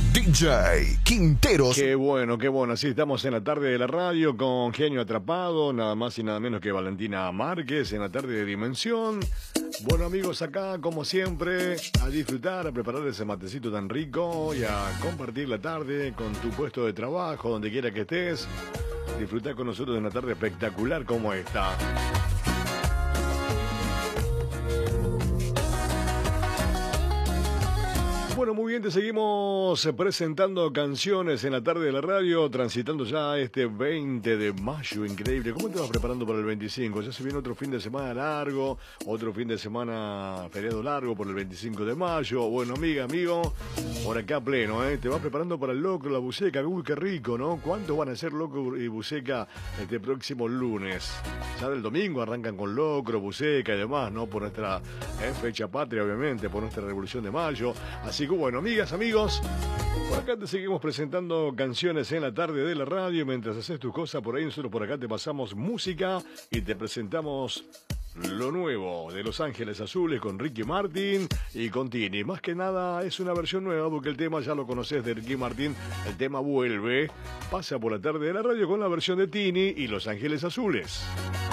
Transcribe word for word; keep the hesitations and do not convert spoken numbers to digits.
D J Quinteros. Qué bueno, qué bueno. Sí, estamos en la tarde de la radio con Genio Atrapado, nada más y nada menos que Valentina Márquez en la tarde de Dimensión. Bueno, amigos, acá como siempre a disfrutar, a preparar ese matecito tan rico y a compartir la tarde con tu puesto de trabajo, donde quiera que estés. Disfrutar con nosotros de una tarde espectacular como esta. Bueno, muy bien, te seguimos presentando canciones en la tarde de la radio, transitando ya este veinte de mayo, increíble. ¿Cómo te vas preparando para el veinticinco? Ya se viene otro fin de semana largo, otro fin de semana feriado largo por el veinticinco de mayo. Bueno, amiga, amigo, por acá pleno, ¿eh? Te vas preparando para el locro, la buceca. Uy, qué rico, ¿no? ¿Cuántos van a ser locro y buceca este próximo lunes? Ya del domingo arrancan con locro, buceca y demás, ¿no? Por nuestra eh, fecha patria, obviamente, por nuestra revolución de mayo. Así que bueno, amigas, amigos, por acá te seguimos presentando canciones en la tarde de la radio. Mientras haces tus cosas por ahí, nosotros por acá te pasamos música y te presentamos lo nuevo de Los Ángeles Azules con Ricky Martin y con Tini. Más que nada es una versión nueva porque el tema ya lo conoces de Ricky Martin. El tema vuelve, pasa por la tarde de la radio con la versión de Tini y Los Ángeles Azules.